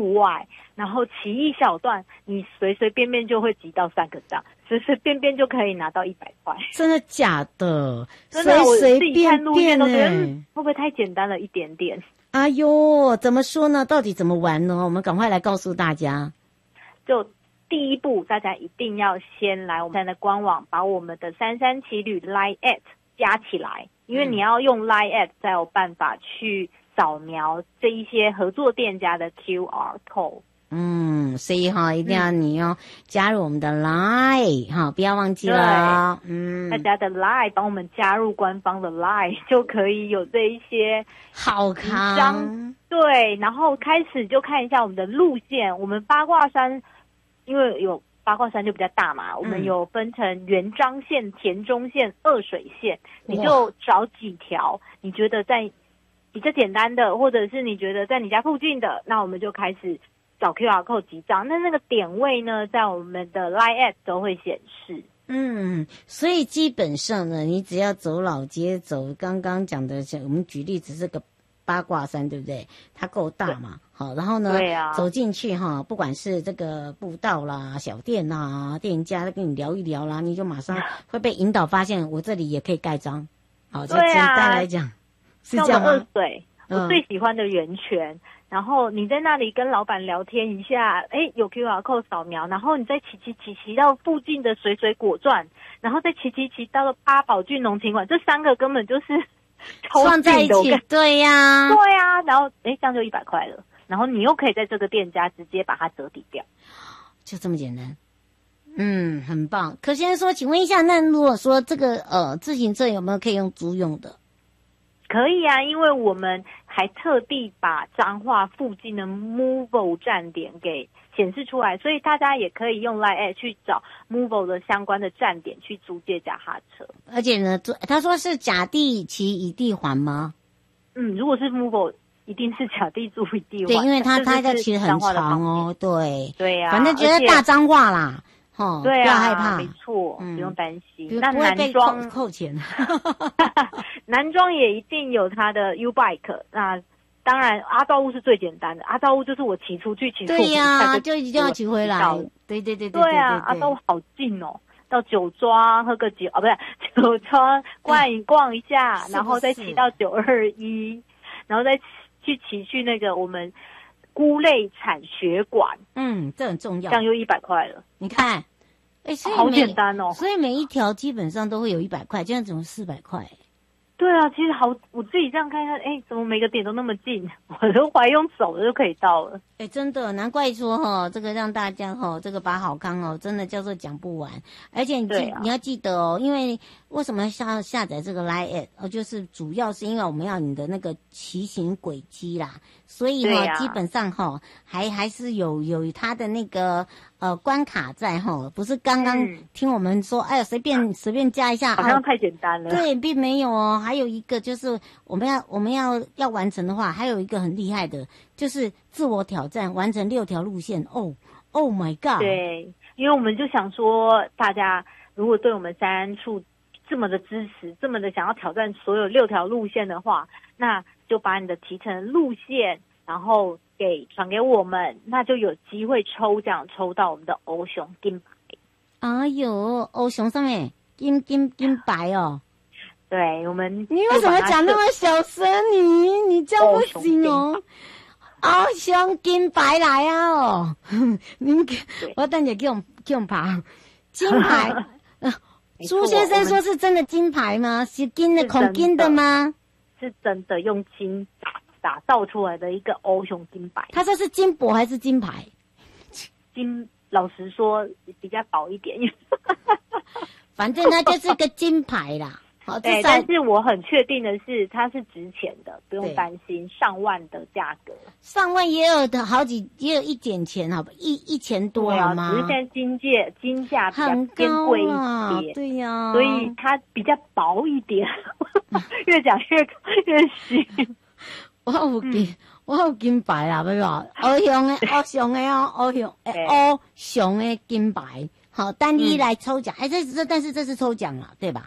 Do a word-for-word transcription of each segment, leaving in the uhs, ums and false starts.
除外，然后骑一小段，你随随便便就会集到三个章，随随便便就可以拿到一百块。 真的假的？ 真的，我自己看路线都觉得、 欸嗯、会不会太简单了一点点？ 哎呦，怎么说呢？到底怎么玩呢？我们赶快来告诉大家。 就第一步，大家一定要先来我们的官网，把我们的三三七旅 Line at 加起来，因为你要用 Line at 才有办法去扫描这一些合作店家的 Q R code。 嗯，所以哈，一定要你要加入我们的 Line 哈、嗯，不要忘记了。嗯， 大家的 Line 帮我们加入官方的 Line， 就可以有这一些好看。 对，然后开始就看一下我们的路线。我们八卦山，因为有八卦山就比较大嘛，我们有分成元彰线、田中线、二水线，你就找几条你觉得在比较简单的，或者是你觉得在你家附近的，那我们就开始找 Q R code 集章。那那个点位呢，在我们的 Line App 都会显示。 嗯，所以基本上呢，你只要走老街，走刚刚讲的，我们举例只是个八卦山，对不对？它够大嘛，好，然后呢， 对啊， 走进去哈，不管是这个步道啦、小店啦、店家跟你聊一聊啦，你就马上会被引导发现，我这里也可以盖章。好，就简单来讲，是这样吗？ 二水，我最喜欢的源泉。嗯，然后你在那里跟老板聊天一下，哎，有 Q R code 扫描，然后你再骑骑骑骑到附近的水水果传，然后再骑骑骑到了八宝郡农情馆，这三个根本就是放在一起，对呀、啊， 对呀、啊，然后哎，这样就一百块了，然后你又可以在这个店家直接把它折抵掉， 就这么简单。嗯，很棒。可先生说，请问一下，那如果说这个呃自行车有没有可以用租用的？ 可以啊，因为我们还特地把彰化附近的 Movo 站点给显示出来，所以大家也可以用 Line 去找 Movo 的相关的站点去租借脚踏车。 而且呢，他说是甲地骑乙地还吗？ 嗯，如果是 Movo， 一定是甲地租乙地还。 对，因为他他在骑得很长哦，对对呀、啊， 反正觉得大彰化啦。哦， 对啊， 不要害怕， 没错， 嗯、 不用担心。 那男装扣, 扣钱， 男装也一定有他的 U bike。那当然，阿照屋是最简单的。阿照屋就是我骑出去，骑出去， 对呀、啊，就一定要骑回来。对对对对对啊，阿照屋好近哦，到酒庄喝个酒啊，不是酒庄逛一逛一下，嗯、然后再骑到九二一，然后再去骑去那个我们菇类产学馆。 嗯，这很重要。 这样又一百块了， 你看。哎、欸， 好简单哦！ 所以每一条基本上都会有一百块，这样怎么四百块？ 对啊，其实好，我自己这样看看，哎、欸，怎么每个点都那么近？我都怀用走的就可以到了。 哎、欸，真的，难怪说哈，这个让大家哈，这个把好康哦，真的叫做讲不完。而且你记、啊、你要记得哦，因为为什么要下下载这个 Line App 哦，就是主要是因为我们要你的那个骑行轨迹啦，所以哈、啊，基本上哈，还还是有有它的那个呃关卡在哈，不是刚刚听我们说，哎、嗯，随便随便加一下， 好像太简单了。 对，并没有哦。还有一个就是我们要我们要要完成的话，还有一个很厉害的，就是自我挑战，完成六条路线。哦 ，Oh my God！ 对，因为我们就想说，大家如果对我们三处这么的支持，这么的想要挑战所有六条路线的话，那就把你的提成路线，然后给传给我们，那就有机会抽奖抽到我们的欧熊金牌。 哎呦，欧熊上面金金金牌哦。 对，我们你为什么讲那么小声？你你这样不行哦。哦，熊金牌来啊！哦，你我等下叫叫爬金牌。朱先生说是真的金牌吗？是金的孔金的吗？ 是真的用金打打造出来的一个欧熊金牌。 他说是金箔还是金牌？ 金，老实说比较薄一点。 反正它就是个金牌啦。 对，但是我很确定的是，它是值钱的，不用担心上万的价格。 上万也有的好几，也有一点钱，好吧，一一千多了吗？ 只是现在金价金价比较偏贵一点， 对呀、啊， 所以它比较薄一点。越讲越越虚。 我有金，嗯、我有金牌啦，不要欧雄的欧雄的哦，欧雄欧雄的金牌。好，单一来抽奖，哎、嗯，这这但是这是抽奖啦，对吧？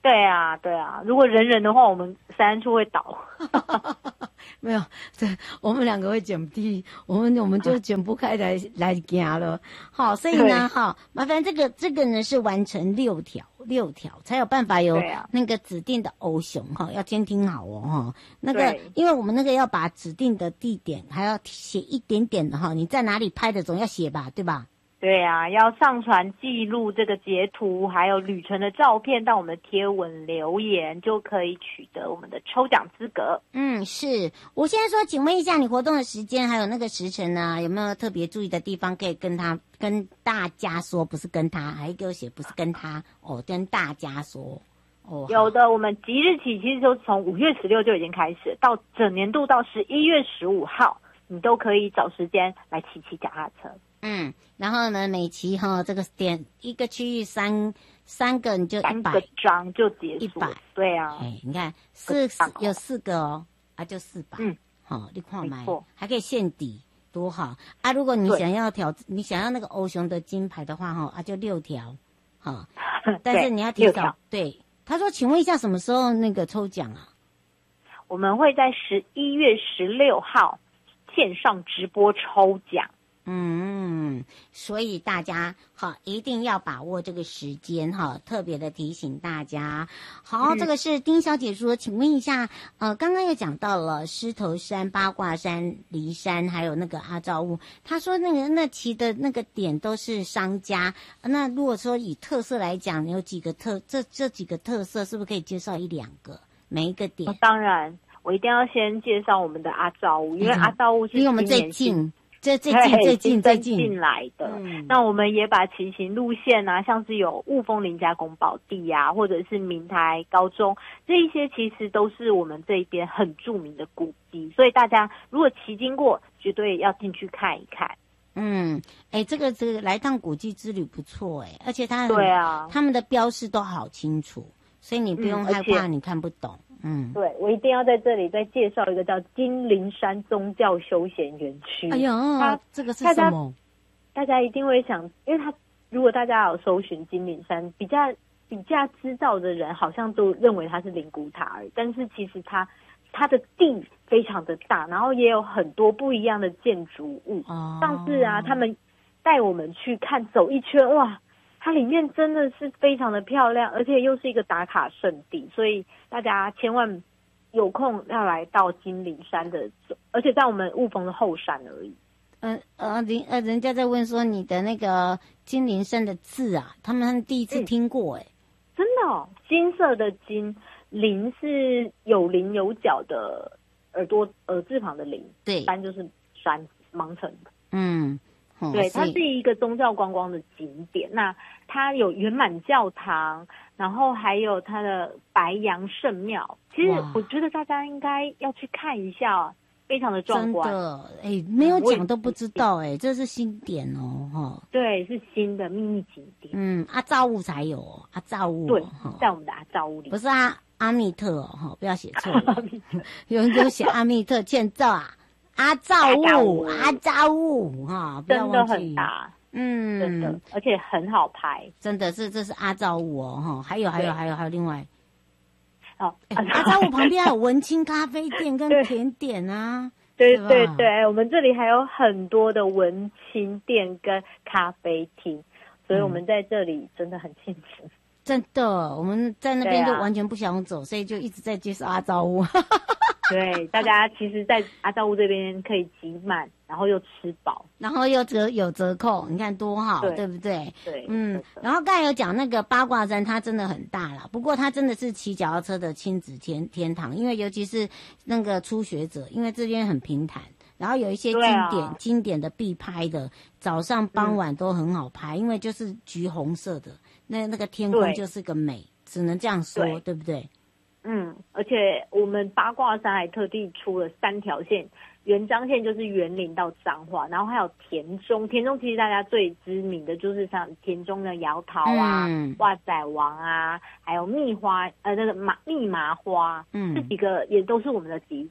对啊，对啊，如果人人的话，我们山处会倒。 没有，对，我们两个会卷不低，我们我们就卷不开来来行了。好，所以呢，哈，麻烦这个这个呢是完成六条六条才有办法有那个指定的欧熊哈，要先听好哦哈。那个，因为我们那个要把指定的地点还要写一点点的哈，你在哪里拍的总要写吧，对吧？ 对啊，要上传记录这个截图，还有旅程的照片到我们的贴文留言，就可以取得我们的抽奖资格。 嗯，是。我现在说，请问一下，你活动的时间还有那个时辰呢？有没有特别注意的地方可以跟他跟大家说？不是跟他，还给我写不是跟他哦，跟大家说。哦， 有的，我们即日起其实就从五月十六就已经开始，到整年度到十一月十五号，你都可以找时间来骑骑脚踏车。 嗯，然后呢，每期哈这个点一个区域三三个你就一百， 三个章就结束， 一百， 对啊， 哎，你看四有四个哦，啊就四百，嗯，好，你看买，还可以现抵，多好啊！如果你想要挑，你想要那个欧熊的金牌的话哈，啊就六条，好，但是你要提早，对，他说，请问一下什么时候那个抽奖啊？ 我们会在十一月十六号线上直播抽奖。 嗯，所以大家好，一定要把握这个时间哈，特别的提醒大家。好，嗯、这个是丁小姐说，请问一下，呃，刚刚又讲到了狮头山、八卦山、梨山，还有那个阿照屋，他说那个那期的那个点都是商家，那如果说以特色来讲，有几个特这这几个特色，是不是可以介绍一两个每一个点？ 哦、当然，我一定要先介绍我们的阿照屋，因为阿照屋是离我们最近。这最近最近最近进来的、嗯，那我们也把骑行路线啊，像是有雾峰林家宫宝地啊，或者是明台高中，这一些其实都是我们这边很著名的古迹，所以大家如果骑经过，绝对要进去看一看。 嗯，哎，这个这个来趟古迹之旅不错哎，而且它对啊， 他们的标示都好清楚，所以你不用害怕你看不懂。嗯， 对，我一定要在这里再介绍一个叫金陵山宗教休闲园区。 哎呦，它这个是什么？ 大家一定会想，因为它如果大家有搜寻金陵山，比较比较知道的人好像都认为它是灵骨塔而已，但是其实它它的地非常的大，然后也有很多不一样的建筑物。哦，上次啊，他们带我们去看走一圈，哇！它里面真的是非常的漂亮，而且又是一个打卡圣地，所以大家千万有空要来到金陵山的，而且在我们雾峰的后山而已。 呃呃，人呃，人家在问说你的那个金陵山的字啊，他们第一次听过哎、欸嗯，真的哦，金色的金，陵是有棱有角的耳朵耳字旁的陵， 对， 山就是山芒城的， 嗯。 哦、对，它是一个宗教观光的景点。那它有圆满教堂，然后还有它的白杨圣庙。其实我觉得大家应该要去看一下，非常的壮观。 真的，哎、欸，没有讲都不知道、欸，哎，这是新点哦，哈。 对，是新的秘密景点。 嗯，阿照屋才有哦，阿照屋、 哦。对，在我们的阿照屋里。 不是阿阿密特哦，哈，不要写错了。有人给我写阿密特欠揍啊。阿照屋，阿照屋，哈，不要忘记， 真的很大， 嗯， 真的，而且很好拍， 真的是，这是阿照屋哦，哈，还有还有还有还有另外， 哦， 欸、阿照屋旁边还有文青咖啡店跟甜点啊， 对对 对, 对，我们这里还有很多的文青店跟咖啡厅，所以我们在这里真的很幸福。嗯， 真的，我们在那边就完全不想走，啊、所以就一直在介绍阿照屋。 对，大家其实，在阿照屋这边可以集满，然后又吃饱， 然后又折有折扣，你看多好， 对, 对不对？ 对， 嗯。然后刚才有讲那个八卦山，它真的很大啦，不过它真的是骑脚踏车的亲子天天堂，因为尤其是那个初学者，因为这边很平坦，然后有一些经典、啊、经典的必拍的，早上傍晚都很好拍，嗯、因为就是橘红色的，那那个天空就是个美，只能这样说， 对, 对不对？ 嗯，而且我们八卦山还特地出了三条线，元彰线就是园林到彰化，然后还有田中，田中其实大家最知名的就是像田中的摇桃啊、嗯、哇仔王啊，还有蜜花呃那个麻蜜麻花，嗯，这几个也都是我们的景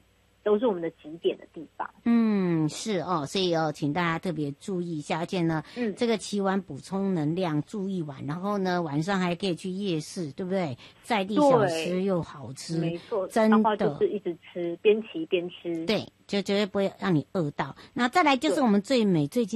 都是我们的景点的地方。 嗯，是哦，所以哦，请大家特别注意一下，而且呢，嗯，这个骑完补充能量住一晚，然后呢晚上还可以去夜市，对不对？在地小吃又好吃， 没错， 真的就是一直吃，边骑边吃， 对，就绝对不会让你饿到。那再来就是我们最美最近。